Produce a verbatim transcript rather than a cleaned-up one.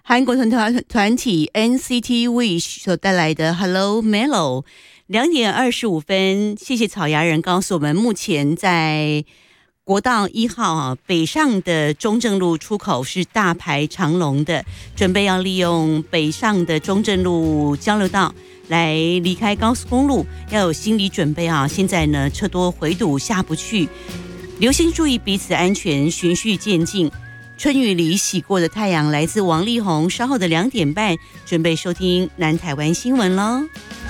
韩国团团团体 N C T Wish 所带来的 Hello Mellow。两点二十五分，谢谢草芽人告诉我们，目前在国道一号啊北上的中正路出口是大排长龙的，准备要利用北上的中正路交流道来离开高速公路，要有心理准备啊！现在呢车多回堵下不去，留心注意彼此安全，循序渐进。春雨里洗过的太阳，来自王力宏。稍后的两点半，准备收听南台湾新闻喽。